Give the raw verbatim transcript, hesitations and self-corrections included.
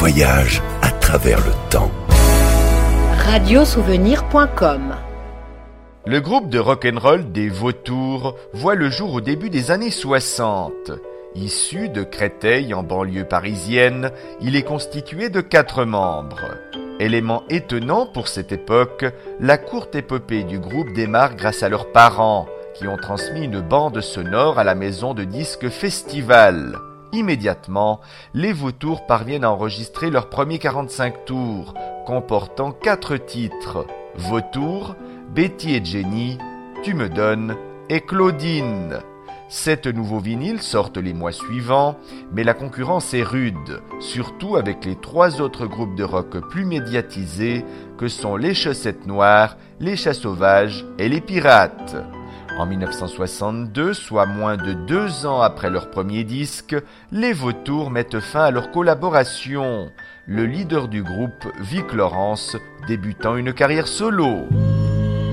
voyage à travers le temps. radio souvenir point com. Le groupe de rock'n'roll des Vautours voit le jour au début des années soixante. Issu de Créteil en banlieue parisienne, il est constitué de quatre membres. Élément étonnant pour cette époque, la courte épopée du groupe démarre grâce à leurs parents, qui ont transmis une bande sonore à la maison de disques Festival. Immédiatement, les Vautours parviennent à enregistrer leur premier quarante-cinq tours, comportant quatre titres, Vautours, Betty et Jenny, Tu me donnes et Claudine. Sept nouveaux vinyles sortent les mois suivants, mais la concurrence est rude, surtout avec les trois autres groupes de rock plus médiatisés que sont les Chaussettes Noires, les Chats Sauvages et les Pirates. En dix-neuf cent soixante-deux, soit moins de deux ans après leur premier disque, les Vautours mettent fin à leur collaboration. Le leader du groupe, Vic Laurence, débutant une carrière solo.